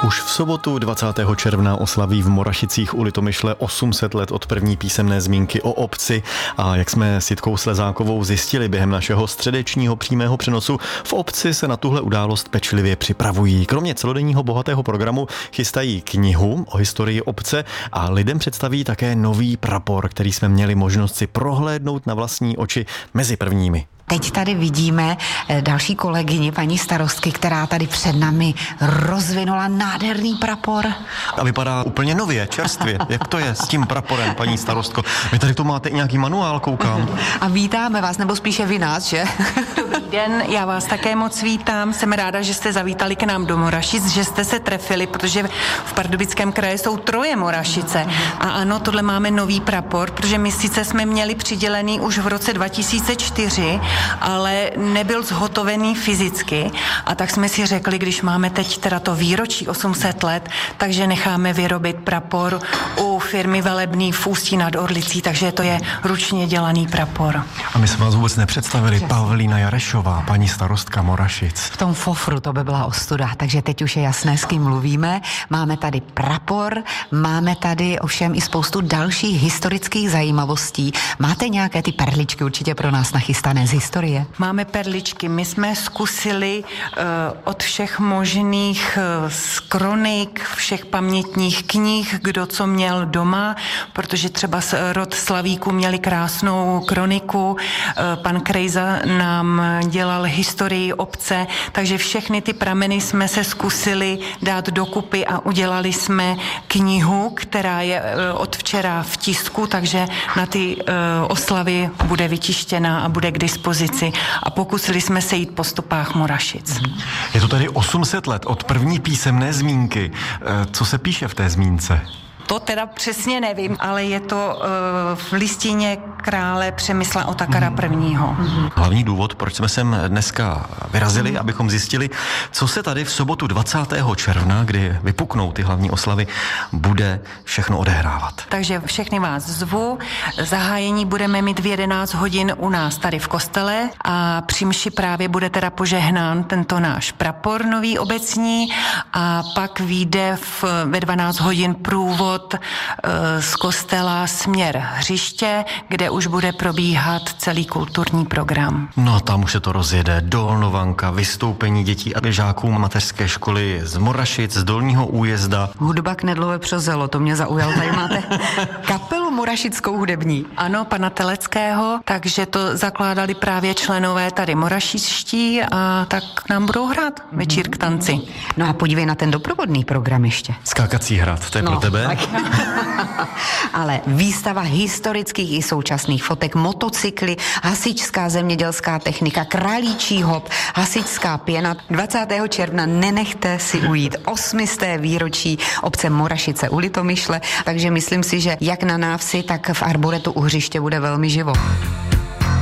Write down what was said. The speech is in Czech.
Už v sobotu 20. června oslaví v Morašicích u Litomyšle 800 let od první písemné zmínky o obci a jak jsme s Jitkou Slezákovou zjistili během našeho středečního přímého přenosu, v obci se na tuhle událost pečlivě připravují. Kromě celodenního bohatého programu chystají knihu o historii obce a lidem představí také nový prapor, který jsme měli možnost si prohlédnout na vlastní oči mezi prvními. Teď tady vidíme další kolegyni, paní starostky, která tady před námi rozvinula nádherný prapor. A vypadá úplně nově, čerstvě. Jak to je s tím praporem, paní starostko? Vy tady to máte i nějaký manuál, koukám. A vítáme vás, nebo spíše vy nás, že? Dobrý den, já vás také moc vítám. Jsem ráda, že jste zavítali k nám do Morašic, že jste se trefili, protože v Pardubickém kraji jsou 3 Morašice. A ano, tohle máme nový prapor, protože my sice jsme měli přidělený už v roce 2004, ale nebyl zhotovený fyzicky. A tak jsme si řekli, když máme teď teda to výročí 800 let, takže necháme vyrobit prapor u firmy Velebný v Ústí nad Orlicí, takže to je ručně dělaný prapor. A my jsme vás vůbec nepředstavili. Pavlína Jarešová, paní starostka Morašic. V tom fofru to by byla ostuda, takže teď už je jasné, s kým mluvíme. Máme tady prapor, máme tady ovšem i spoustu dalších historických zajímavostí. Máte nějaké ty perličky určitě pro nás nachystané z historie? Máme perličky. My jsme zkusili od všech možných z kronik, všech pamětních knih, kdo co měl doma, protože třeba rod Slavíků měli krásnou kroniku, pan Krejza nám dělal historii obce, takže všechny ty prameny jsme se zkusili dát dokupy a udělali jsme knihu, která je od včera v tisku, takže na ty oslavy bude vytištěná a bude k dispozici. A pokusili jsme se jít po stopách Morašic. Je to tady 800 let od první písemné zmínky. Co se píše v té zmínce? To teda přesně nevím, ale je to v listině krále Přemysla Otakara I. Hlavní důvod, proč jsme sem dneska vyrazili, abychom zjistili, co se tady v sobotu 20. června, kdy vypuknou ty hlavní oslavy, bude všechno odehrávat. Takže všechny vás zvu. Zahájení budeme mít v 11 hodin u nás tady v kostele a při mši právě bude teda požehnán tento náš prapor nový obecní a pak vyjde ve 12 hodin průvod z kostela směr hřiště, kde už bude probíhat celý kulturní program. No a tam už se to rozjede. Dolnovanka, vystoupení dětí a žáků mateřské školy z Morašic, z Dolního Újezda. Hudba Knedlové Přozelo, to mě zaujalo. Tady máte kapelu morašickou hudební. Ano, pana Teleckého, takže to zakládali právě členové tady morašičtí a tak nám budou hrát večír k tanci. No a podívej na ten doprovodný program ještě. Skákací hrad, to je pro tebe? Tak. Ale výstava historických i současných fotek, motocykly, hasičská zemědělská technika, králíčí hop, hasičská pěna. 20. června nenechte si ujít 800. výročí obce Morašice u Litomyšle, takže myslím si, že jak na návsi, tak v arboretu u hřiště bude velmi živo.